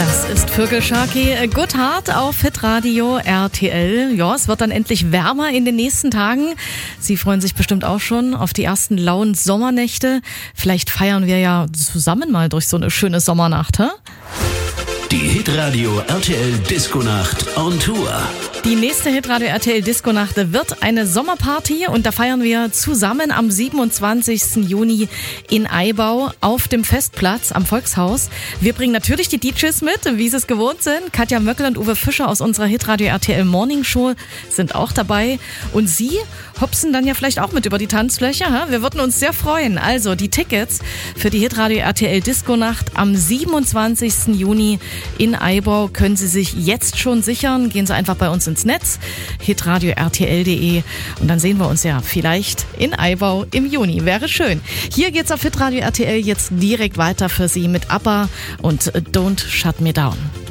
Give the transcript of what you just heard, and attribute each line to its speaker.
Speaker 1: Das ist Vögel Sharky, Good Heart auf Hitradio RTL. Ja, es wird dann endlich wärmer in den nächsten Tagen. Sie freuen sich bestimmt auch schon auf die ersten lauen Sommernächte. Vielleicht feiern wir ja zusammen mal durch so eine schöne Sommernacht, hä?
Speaker 2: Die Hitradio RTL Disco-Nacht on Tour.
Speaker 1: Die nächste Hitradio RTL Disco-Nacht wird eine Sommerparty und da feiern wir zusammen am 27. Juni in Aibau auf dem Festplatz am Volkshaus. Wir bringen natürlich die DJs mit, wie sie es gewohnt sind. Katja Möckel und Uwe Fischer aus unserer Hitradio RTL Morning Show sind auch dabei. Und Sie hopsen dann ja vielleicht auch mit über die Tanzfläche. Hä? Wir würden uns sehr freuen. Also die Tickets für die Hitradio RTL Disco-Nacht am 27. Juni in Aibau können Sie sich jetzt schon sichern. Gehen Sie einfach bei uns ins Netz, hitradio-rtl.de, und dann sehen wir uns ja vielleicht in Aibau im Juni. Wäre schön. Hier geht's auf Hitradio RTL jetzt direkt weiter für Sie mit ABBA und Don't Shut Me Down.